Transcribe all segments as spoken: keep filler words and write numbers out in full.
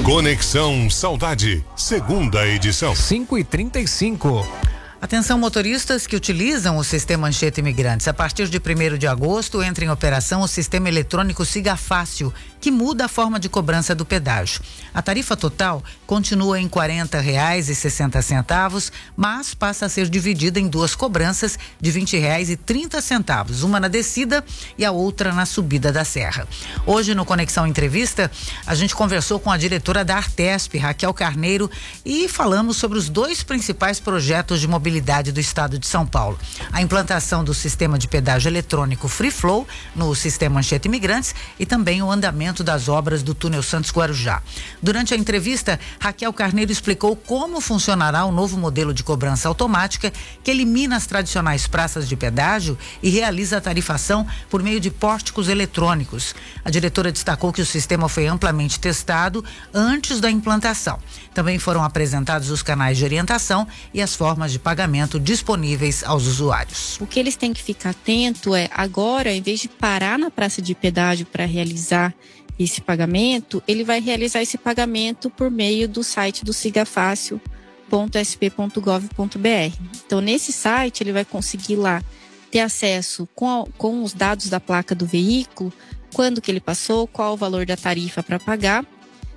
Conexão Saudade, segunda edição. cinco e trinta e cinco. Atenção motoristas que utilizam o sistema Anchieta Imigrantes. A partir de primeiro de agosto entra em operação o sistema eletrônico Siga Fácil, que muda a forma de cobrança do pedágio. A tarifa total continua em quarenta reais e sessenta centavos, mas passa a ser dividida em duas cobranças de vinte reais e trinta centavos, uma na descida e a outra na subida da serra. Hoje no Conexão Entrevista, a gente conversou com a diretora da Artesp, Raquel Carneiro, e falamos sobre os dois principais projetos de mobilidade do estado de São Paulo: a implantação do sistema de pedágio eletrônico Free Flow no sistema Anchieta Imigrantes e também o andamento das obras do túnel Santos Guarujá. Durante a entrevista, Raquel Carneiro explicou como funcionará o novo modelo de cobrança automática que elimina as tradicionais praças de pedágio e realiza a tarifação por meio de pórticos eletrônicos. A diretora destacou que o sistema foi amplamente testado antes da implantação. Também foram apresentados os canais de orientação e as formas de pagamento disponíveis aos usuários. O que eles têm que ficar atento é, agora, em vez de parar na praça de pedágio para realizar esse pagamento, ele vai realizar esse pagamento por meio do site do sigafácil ponto s p ponto gov ponto b r. Então, nesse site, ele vai conseguir lá ter acesso com, a, com os dados da placa do veículo, quando que ele passou, qual o valor da tarifa para pagar,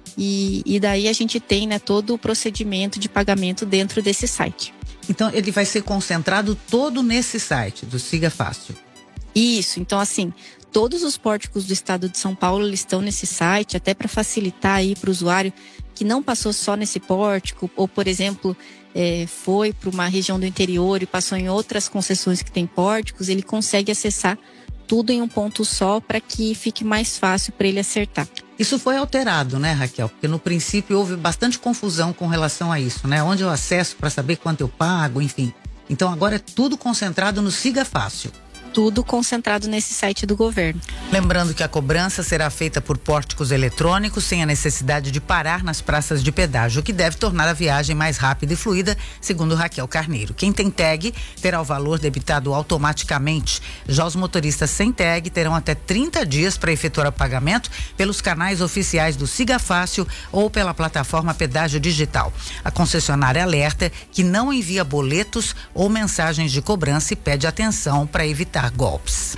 e, e daí a gente tem, né, todo o procedimento de pagamento dentro desse site. Então, ele vai ser concentrado todo nesse site do Siga Fácil. Isso, então assim, todos os pórticos do estado de São Paulo eles estão nesse site, até para facilitar aí para o usuário que não passou só nesse pórtico, ou por exemplo, é, foi para uma região do interior e passou em outras concessões que tem pórticos, ele consegue acessar tudo em um ponto só para que fique mais fácil para ele acertar. Isso foi alterado, né, Raquel? Porque no princípio houve bastante confusão com relação a isso, né? Onde eu acesso para saber quanto eu pago, enfim. Então agora é tudo concentrado no Siga Fácil. Tudo concentrado nesse site do governo. Lembrando que a cobrança será feita por pórticos eletrônicos sem a necessidade de parar nas praças de pedágio, o que deve tornar a viagem mais rápida e fluida, segundo Raquel Carneiro. Quem tem tag terá o valor debitado automaticamente. Já os motoristas sem tag terão até trinta dias para efetuar o pagamento pelos canais oficiais do Siga Fácil ou pela plataforma Pedágio Digital. A concessionária alerta que não envia boletos ou mensagens de cobrança e pede atenção para evitar golpes.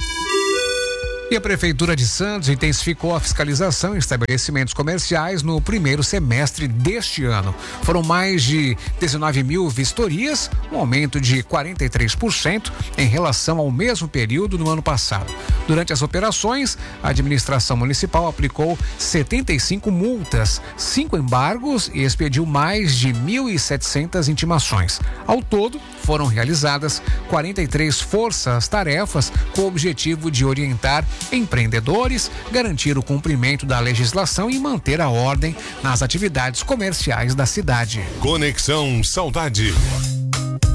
E a Prefeitura de Santos intensificou a fiscalização em estabelecimentos comerciais no primeiro semestre deste ano. Foram mais de dezenove mil vistorias, um aumento de quarenta e três por cento em relação ao mesmo período no ano passado. Durante as operações, a administração municipal aplicou setenta e cinco multas, cinco embargos e expediu mais de mil e setecentas intimações. Ao todo, foram realizadas quarenta e três forças-tarefas com o objetivo de orientar empreendedores, garantir o cumprimento da legislação e manter a ordem nas atividades comerciais da cidade. Conexão Saudade.